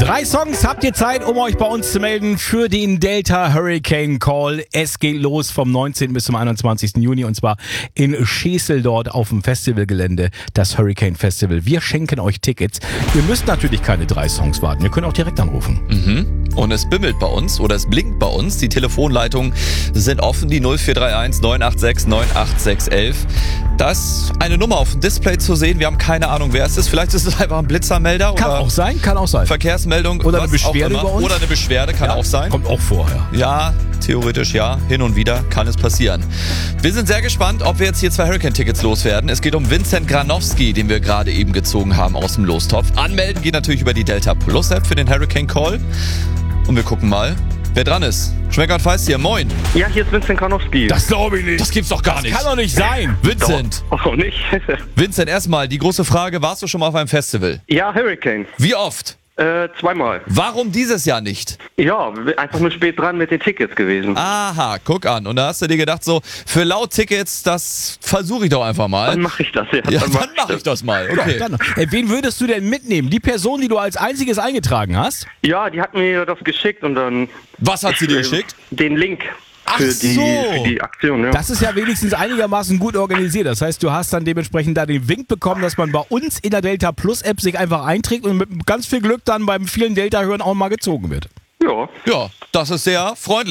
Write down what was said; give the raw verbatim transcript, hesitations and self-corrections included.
Drei Songs habt ihr Zeit, um euch bei uns zu melden für den Delta Hurricane Call. Es geht los vom neunzehnten bis zum einundzwanzigsten Juni und zwar in Schesel dort auf dem Festivalgelände, das Hurricane Festival. Wir schenken euch Tickets. Ihr müsst natürlich keine drei Songs warten. Ihr könnt auch direkt anrufen. Mhm. Und es bimmelt bei uns oder es blinkt bei uns. Die Telefonleitungen sind offen, die null vier drei eins neun acht sechs neun acht sechs eins. Da ist eine Nummer auf dem Display zu sehen. Wir haben keine Ahnung, wer es ist. Vielleicht ist es einfach ein Blitzermelder Kann oder auch sein, kann auch sein. Verkehrsmeldung. Oder eine was auch Beschwerde immer. über uns. Oder eine Beschwerde, kann Ja, auch sein. Kommt auch vorher. Ja, theoretisch ja. Hin und wieder kann es passieren. Wir sind sehr gespannt, ob wir jetzt hier zwei Hurricane-Tickets loswerden. Es geht um Vincent Granowski, den wir gerade eben gezogen haben aus dem Lostopf. Anmelden geht natürlich über die Delta Plus App für den Hurricane Call. Und wir gucken mal, wer dran ist. Schmeckert Feist hier, moin. Ja, hier ist Vincent Granowski. Das glaube ich nicht. Das gibt's doch gar Das nicht. kann doch nicht sein. Vincent. Doch. Oh, nicht? Vincent, erstmal die große Frage, warst du schon mal auf einem Festival? Ja, Hurricane. Wie oft? Äh, zweimal. Warum dieses Jahr nicht? Ja, einfach nur spät dran mit den Tickets gewesen. Aha, guck an. Und da hast du dir gedacht so, für laut Tickets, das versuche ich doch einfach mal. Dann mache ich das, ja. Ja, mach dann mache ich das mal. Okay. Dann, äh, wen würdest du denn mitnehmen? Die Person, die du als einziges eingetragen hast? Ja, die hat mir das geschickt und dann... Was hat sie dir äh, geschickt? Den Link. Ach Für die, so. für die Aktion, ja. Das ist ja wenigstens einigermaßen gut organisiert. Das heißt, du hast dann dementsprechend da den Wink bekommen, dass man bei uns in der Delta Plus App sich einfach einträgt und mit ganz viel Glück dann beim vielen Delta-Hören auch mal gezogen wird. Ja. Ja, das ist sehr freundlich.